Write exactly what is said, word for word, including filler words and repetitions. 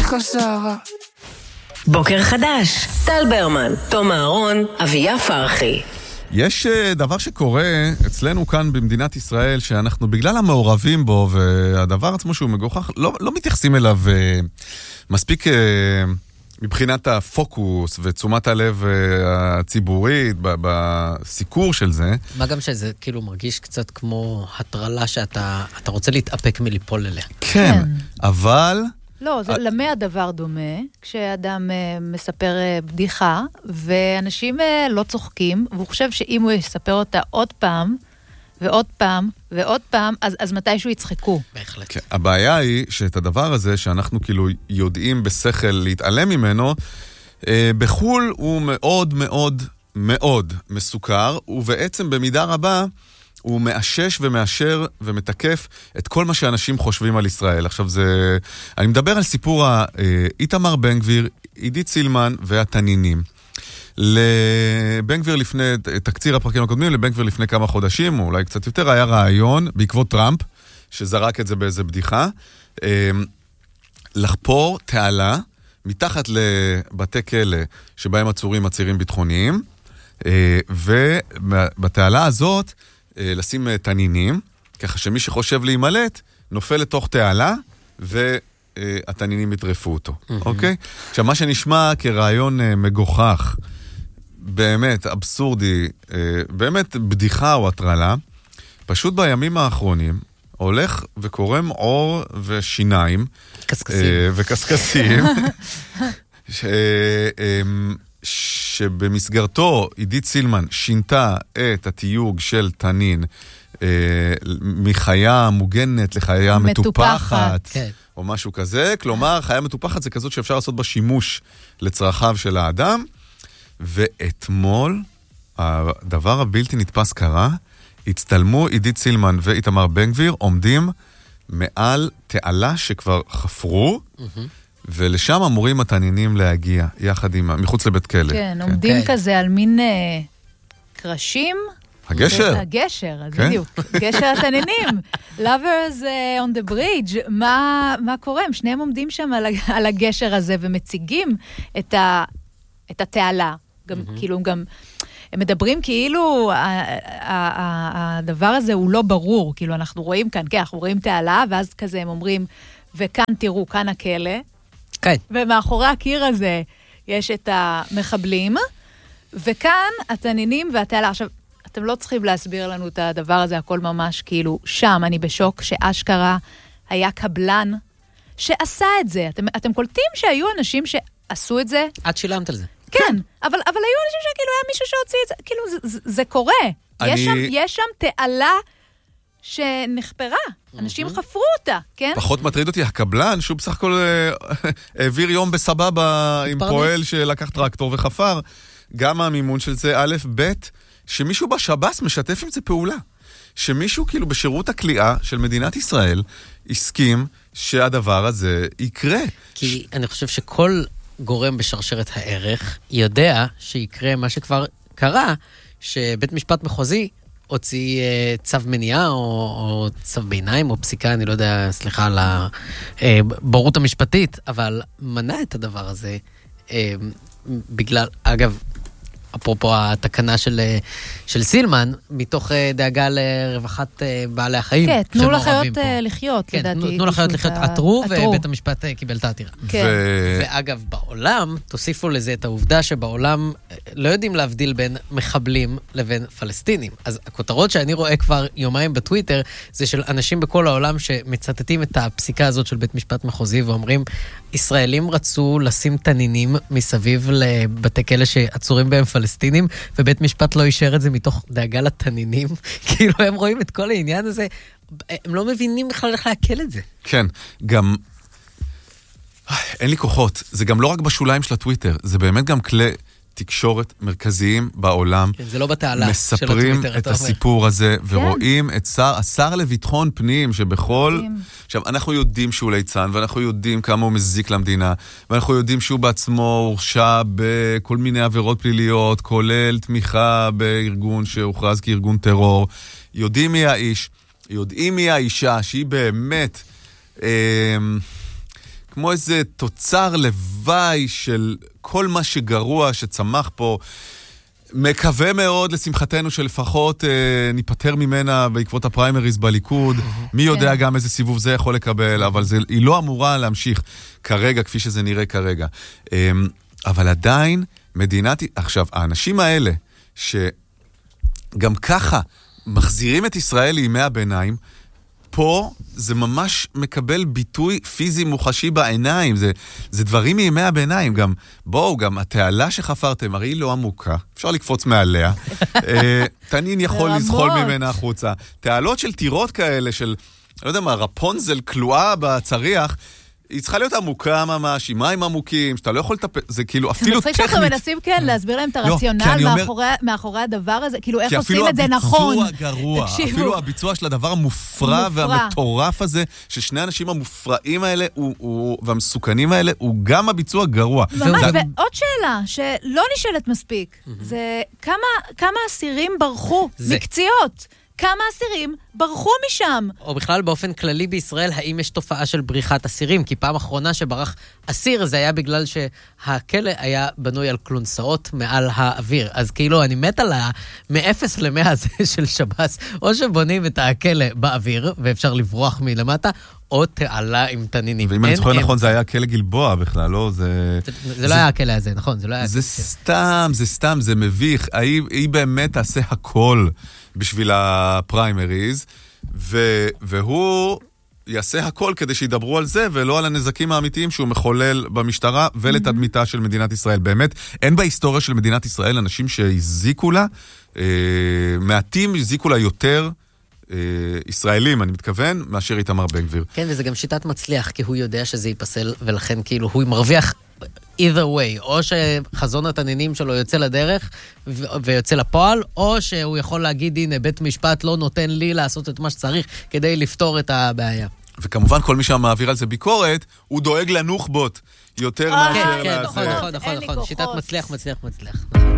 חזרה. בוקר חדש, טל ברמן, תום אהרון, אביה פרחי. יש דבר שקורה אצלנו כאן במדינת ישראל, שאנחנו בגלל המעורבים בו, והדבר עצמו שהוא מגוחך, לא, לא מתייחסים אליו מספיק מבחינת הפוקוס ותשומת הלב הציבורית בסיקור של זה. מה גם שזה כאילו מרגיש קצת כמו הטרלה שאתה אתה רוצה להתאפק מליפול אליה. כן, אבל... לא, זה למה הדבר דומה, כשאדם מספר בדיחה, ואנשים לא צוחקים, והוא חושב שאם הוא יספר אותה עוד פעם, ועוד פעם, ועוד פעם, אז, אז מתישהו יצחקו. בהחלט. כן, הבעיה היא שאת הדבר הזה, שאנחנו כאילו יודעים בשכל להתעלם ממנו, בחול הוא מאוד מאוד מאוד מסוכר, ובעצם במידה רבה, הוא מאשש ומאשר ומתקף את כל מה שאנשים חושבים על ישראל. עכשיו זה... אני מדבר על סיפור איתמר בן גביר, עידית סילמן והתנינים. לבן גביר לפני, תקציר הפרקים הקודמים, לבן גביר לפני כמה חודשים, או אולי קצת יותר, היה רעיון בעקבות טראמפ, שזרק את זה באיזה בדיחה, לחפור תעלה מתחת לבתי כלא שבהם עצורים עצירים ביטחוניים, ובתעלה הזאת לשים תנינים, ככה שמי שחושב להימלט, נופל לתוך תעלה, והתנינים יטרפו אותו. אוקיי? עכשיו, מה שנשמע כרעיון מגוחך, באמת אבסורדי, באמת בדיחה או הטרלה, פשוט בימים האחרונים, הולך וקורם עור ושיניים, קסקסים. וקסקסים, שבמסגרתו עידית סילמן שינתה את התיוג של תנין אה, מחיה מוגנת לחיה מטופחת, מטופחת כן. או משהו כזה. כלומר, חיה מטופחת זה כזאת שאפשר לעשות בה שימוש לצרכיו של האדם. ואתמול, הדבר הבלתי נתפס קרה, הצטלמו עידית סילמן ואיתמר בן גביר עומדים מעל תעלה שכבר חפרו, mm-hmm. ולשם אמורים התנינים להגיע, יחד עם, מחוץ לבית כלא. כן, עומדים כזה על מין קרשים. הגשר. הגשר, בדיוק. גשר התנינים. Lovers on the bridge. מה קורה? הם שניהם עומדים שם על הגשר הזה, ומציגים את התעלה. גם, כאילו, גם... הם מדברים כאילו הדבר הזה הוא לא ברור. כאילו, אנחנו רואים כאן, כן, אנחנו רואים תעלה, ואז כזה הם אומרים, וכאן תראו, כאן הכלא. כן. ומאחורי הקיר הזה יש את המחבלים, וכאן התנינים והתעלה. עכשיו, אתם לא צריכים להסביר לנו את הדבר הזה, הכל ממש כאילו שם, אני בשוק שאשכרה היה קבלן שעשה את זה. אתם, אתם קולטים שהיו אנשים שעשו את זה? את שילמת על זה. כן, כן. אבל, אבל היו אנשים שכאילו היה מישהו שהוציא את זה, כאילו זה, זה, זה קורה. אני... יש, שם, יש שם תעלה שנחפרה, אנשים חפרו אותה, כן? פחות מטריד אותי הקבלן, שהוא בסך הכל העביר יום בסבבה עם פועל שלקח טרקטור וחפר. גם המימון של זה, א', ב', שמישהו בשב"ס משתף עם זה פעולה. שמישהו כאילו בשירות הכליאה של מדינת ישראל הסכים שהדבר הזה יקרה. כי אני חושב שכל גורם בשרשרת הערך יודע שיקרה מה שכבר קרה, שבית משפט מחוזי הוציא uh, צו מניעה, או, או צו ביניים, או פסיקה, אני לא יודע, סליחה על הבורות המשפטית, אבל מנע את הדבר הזה, uh, בגלל, אגב, אפרופו התקנה של, של סילמן, מתוך דאגה לרווחת בעלי החיים. כן, תנו לחיות לחיות, כן, תנו לחיות לחיות, עתרו, ובית המשפט קיבל את העתירה. כן. ואגב, בעולם, תוסיפו לזה את העובדה שבעולם לא יודעים להבדיל בין מחבלים לבין פלסטינים. אז הכותרות שאני רואה כבר יומיים בטוויטר, זה של אנשים בכל העולם שמצטטים את הפסיקה הזאת של בית משפט מחוזי, ואומרים, ישראלים רצו לשים תנינים מסביב לבתי כלא שעצורים בהם פלסטינים, ובית משפט לא אישר את זה מתוך דאגה לתנינים. כאילו הם רואים את כל העניין הזה, הם לא מבינים בכלל איך להקל את זה. כן, גם אין לי כוחות, זה גם לא רק בשוליים של הטוויטר, זה באמת גם כלי תקשורת מרכזיים בעולם. כן, זה לא בתעלה של הטוויטר. מספרים את הסיפור הזה, ורואים את שר, השר לביטחון פנים, שבכל... עכשיו, אנחנו יודעים שהוא ליצן, ואנחנו יודעים כמה הוא מזיק למדינה, ואנחנו יודעים שהוא בעצמו הורשע בכל מיני עבירות פליליות, כולל תמיכה בארגון שהוכרז כארגון טרור. יודעים מי האיש, יודעים מי האישה, שהיא באמת... אה, כמו איזה תוצר לוואי של כל מה שגרוע שצמח פה. מקווה מאוד לשמחתנו שלפחות אה, ניפטר ממנה בעקבות הפריימריז בליכוד. מי יודע גם איזה סיבוב זה יכול לקבל, אבל זה, היא לא אמורה להמשיך כרגע, כפי שזה נראה כרגע. אה, אבל עדיין, מדינת... עכשיו, האנשים האלה, שגם ככה מחזירים את ישראל לימי הביניים, פה זה ממש מקבל ביטוי פיזי מוחשי בעיניים, זה, זה דברים מימי הביניים, גם בואו, גם התעלה שחפרתם, הרי היא לא עמוקה, אפשר לקפוץ מעליה, תנין יכול לזחול ממנה החוצה, תעלות של טירות כאלה, של, לא יודע מה, רפונזל כלואה בצריח, היא צריכה להיות עמוקה ממש, עם מים עמוקים, שאתה לא יכול לטפל, זה כאילו אפילו טכנית. מצחיק שאנחנו מנסים כן להסביר להם את הרציונל מאחורי הדבר הזה, כאילו איך עושים את זה נכון. כי אפילו הביצוע גרוע, אפילו הביצוע של הדבר המופרע והמטורף הזה, ששני האנשים המופרעים האלה והמסוכנים האלה, הוא גם הביצוע גרוע. ממש, ועוד שאלה, שלא נשאלת מספיק, זה כמה אסירים ברחו מקציעות? כמה אסירים ברחו משם. או בכלל באופן כללי בישראל, האם יש תופעה של בריחת אסירים? כי פעם אחרונה שברח אסיר, זה היה בגלל שהכלא היה בנוי על קלונסאות מעל האוויר. אז כאילו, אני מת על מ-אפס ל-מאה הזה של שב"ס, או שבונים את הכלא באוויר, ואפשר לברוח מלמטה, או תעלה עם תנינים. ואם אני זוכר נכון, זה היה כלא גלבוע בכלל, לא? זה זה לא היה הכלא הזה, נכון? זה לא היה... זה סתם, זה סתם, זה מביך. היא באמת תעשה הכל בשביל הפריימריז, והוא יעשה הכל כדי שידברו על זה, ולא על הנזקים האמיתיים שהוא מחולל במשטרה ולתדמיתה של מדינת ישראל. באמת, אין בהיסטוריה של מדינת ישראל אנשים שהזיקו לה, מעטים הזיקו לה יותר ישראלים, אני מתכוון, מאשר איתמר בן גביר. כן, וזה גם שיטת מצליח, כי הוא יודע שזה ייפסל, ולכן כאילו הוא מרוויח either way, או שחזון התנינים שלו יוצא לדרך ו- ויוצא לפועל, או שהוא יכול להגיד, הנה, בית משפט לא נותן לי לעשות את מה שצריך כדי לפתור את הבעיה. וכמובן, כל מי שמעביר על זה ביקורת, הוא דואג לנוח'בות יותר מאשר... כן, כן, נכון, נכון, נכון, נכון. שיטת מצליח, מצליח, מצליח.